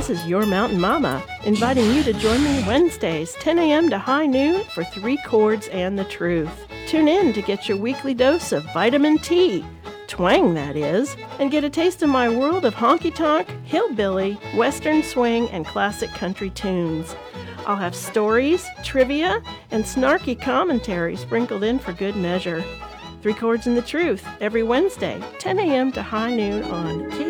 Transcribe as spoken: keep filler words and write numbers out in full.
This is your Mountain Mama, inviting you to join me Wednesdays, ten a.m. to high noon for Three Chords and the Truth. Tune in to get your weekly dose of vitamin T, twang that is, and get a taste of my world of honky-tonk, hillbilly, western swing, and classic country tunes. I'll have stories, trivia, and snarky commentary sprinkled in for good measure. Three Chords and the Truth, every Wednesday, ten a.m. to high noon on K